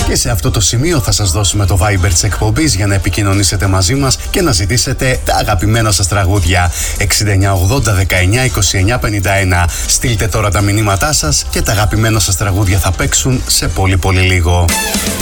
Και σε αυτό το σημείο θα σας δώσουμε το Viber της εκπομπής για να επικοινωνήσετε μαζί μας και να ζητήσετε τα αγαπημένα σας τραγούδια. 6980 19 29 51. Στείλτε τώρα τα μηνύματά σας και τα αγαπημένα σας τραγούδια θα παίξουν σε πολύ λίγο.